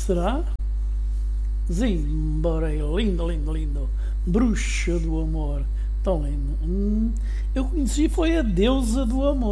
Será? Zimborei, lindo, lindo, lindo. Bruxa do amor. Tão lindo. Eu conheci foi a deusa do amor.